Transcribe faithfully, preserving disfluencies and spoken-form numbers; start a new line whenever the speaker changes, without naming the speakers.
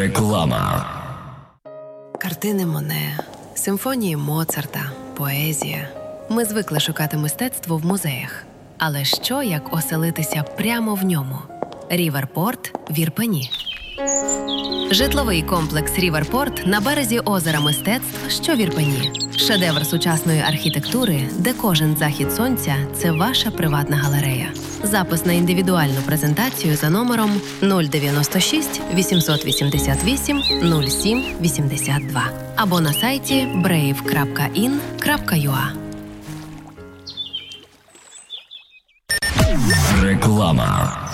Реклама.
Картини Моне, симфонії Моцарта, поезія. Ми звикли шукати мистецтво в музеях. Але що, як оселитися прямо в ньому? Ріверпорт в Ірпені. Житловий комплекс «Ріверпорт» на березі озера мистецтв, що в Ірпені. Шедевр сучасної архітектури, де кожен захід сонця – це ваша приватна галерея. Запис на індивідуальну презентацію за номером нуль дев'яносто шість вісімсот вісімдесят вісім нуль сім вісімдесят два або на сайті брейв крапка ін крапка ю а.
Реклама.